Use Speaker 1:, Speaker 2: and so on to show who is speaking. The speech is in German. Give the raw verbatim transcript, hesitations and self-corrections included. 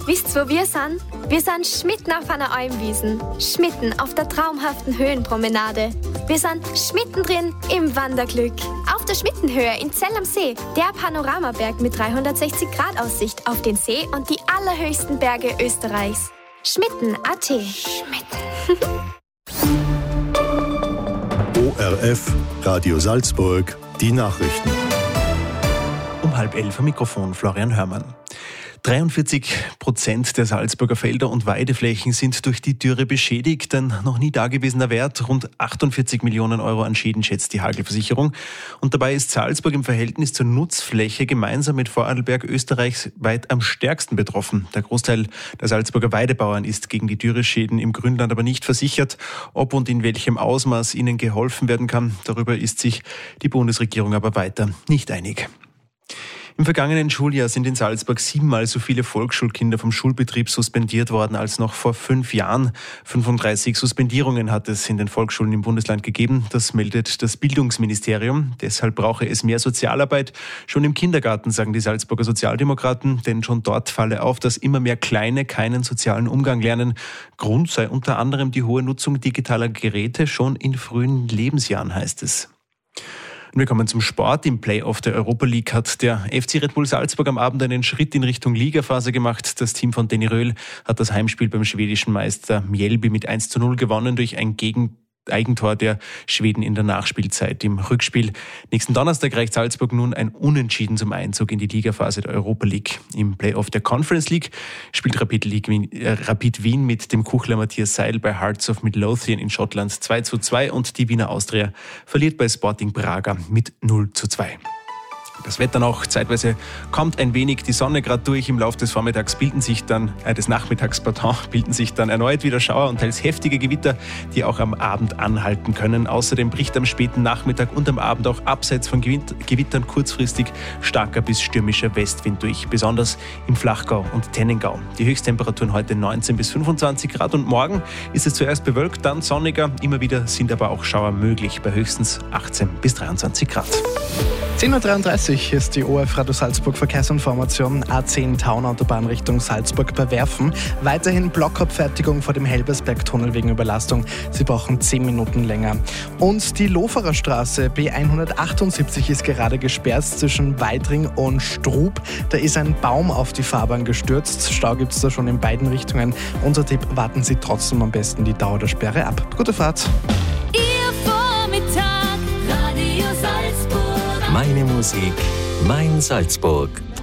Speaker 1: Wisst ihr, wo wir sind? Wir sind schmitten auf einer Almwiesen, schmitten auf der traumhaften Höhenpromenade. Wir sind schmittendrin im Wanderglück. Auf der Schmittenhöhe in Zell am See, der Panoramaberg mit dreihundertsechzig Grad Aussicht auf den See und die allerhöchsten Berge Österreichs. Schmitten Punkt a t. Schmitten.
Speaker 2: O R F, Radio Salzburg, die Nachrichten.
Speaker 3: Um halb elf am Mikrofon Florian Hörmann. dreiundvierzig Prozent der Salzburger Felder und Weideflächen sind durch die Dürre beschädigt. Ein noch nie dagewesener Wert, rund achtundvierzig Millionen Euro an Schäden schätzt die Hagelversicherung. Und dabei ist Salzburg im Verhältnis zur Nutzfläche gemeinsam mit Vorarlberg österreichsweit am stärksten betroffen. Der Großteil der Salzburger Weidebauern ist gegen die Dürreschäden im Grünland aber nicht versichert. Ob und in welchem Ausmaß ihnen geholfen werden kann, darüber ist sich die Bundesregierung aber weiter nicht einig. Im vergangenen Schuljahr sind in Salzburg siebenmal so viele Volksschulkinder vom Schulbetrieb suspendiert worden als noch vor fünf Jahren. fünfunddreißig Suspendierungen hat es in den Volksschulen im Bundesland gegeben. Das meldet das Bildungsministerium. Deshalb brauche es mehr Sozialarbeit. Schon im Kindergarten, sagen die Salzburger Sozialdemokraten, denn schon dort falle auf, dass immer mehr Kleine keinen sozialen Umgang lernen. Grund sei unter anderem die hohe Nutzung digitaler Geräte schon in frühen Lebensjahren, heißt es. Wir kommen zum Sport. Im Playoff der Europa League hat der F C Red Bull Salzburg am Abend einen Schritt in Richtung Ligaphase gemacht. Das Team von Danny Röhl hat das Heimspiel beim schwedischen Meister Mjällby mit eins zu null gewonnen durch ein Gegen Eigentor der Schweden in der Nachspielzeit. Im Rückspiel nächsten Donnerstag reicht Salzburg nun ein Unentschieden zum Einzug in die Ligaphase der Europa League. Im Playoff der Conference League spielt Rapid, League Wien, äh, Rapid Wien mit dem Kuchler Matthias Seil bei Hearts of Midlothian in Schottland zwei zu zwei und die Wiener Austria verliert bei Sporting Braga mit null zu zwei. Das Wetter noch, zeitweise kommt ein wenig die Sonne gerade durch. Im Laufe des Vormittags bilden sich dann, äh, des Nachmittags, pardon, bilden sich dann erneut wieder Schauer und teils heftige Gewitter, die auch am Abend anhalten können. Außerdem bricht am späten Nachmittag und am Abend auch abseits von Gewittern kurzfristig starker bis stürmischer Westwind durch, besonders im Flachgau und Tennengau. Die Höchsttemperaturen heute neunzehn bis fünfundzwanzig Grad und morgen ist es zuerst bewölkt, dann sonniger. Immer wieder sind aber auch Schauer möglich bei höchstens achtzehn bis dreiundzwanzig Grad.
Speaker 4: zehn Uhr dreiunddreißig ist die O R F Radio Salzburg Verkehrsinformation. A zehn Taunautobahn Richtung Salzburg bei Werfen. Weiterhin Blockabfertigung vor dem Helbersberg-Tunnel wegen Überlastung. Sie brauchen zehn Minuten länger. Und die Loferer Straße B hundertachtundsiebzig ist gerade gesperrt zwischen Weidring und Strub. Da ist ein Baum auf die Fahrbahn gestürzt. Stau gibt es da schon in beiden Richtungen. Unser Tipp, warten Sie trotzdem am besten die Dauer der Sperre ab. Gute Fahrt.
Speaker 5: Ihr Vormittag, Radio Salzburg.
Speaker 6: Meine Musik, mein Salzburg.